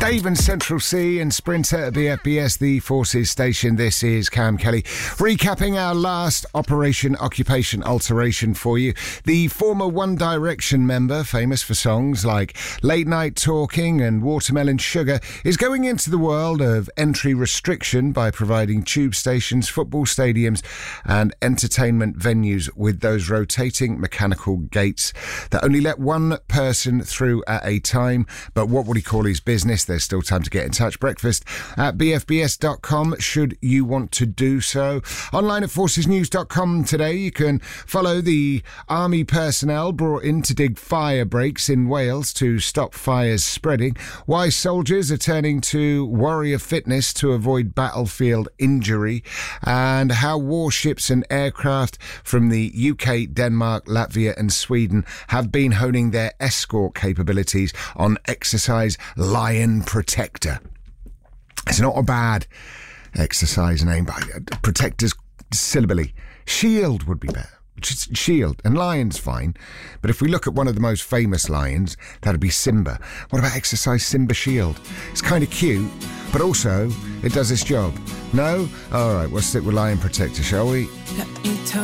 Dave and Central C and Sprinter at BFBS, the Forces station. This is Cam Kelly. Recapping our last Operation Occupation Alteration for you. The former One Direction member, famous for songs like Late Night Talking and Watermelon Sugar, is going into the world of entry restriction by providing tube stations, football stadiums and entertainment venues with those rotating mechanical gates that only let one person through at a time. But what would he call his business? There's still time to get in touch. Breakfast at bfbs.com should you want to do so. Online at forcesnews.com today you can follow the army personnel brought in to dig fire breaks in Wales to stop fires spreading, why soldiers are turning to warrior fitness to avoid battlefield injury, and how warships and aircraft from the UK, Denmark, Latvia and Sweden have been honing their escort capabilities on exercise Lion Protector. It's not a bad exercise name, but Protector's syllabally. Shield would be better. Shield and Lion's fine, but if we look at one of the most famous lions, that'd be Simba. What about exercise Simba Shield? It's kind of cute, but also it does its job. No? All right, we'll stick with Lion Protector, shall we?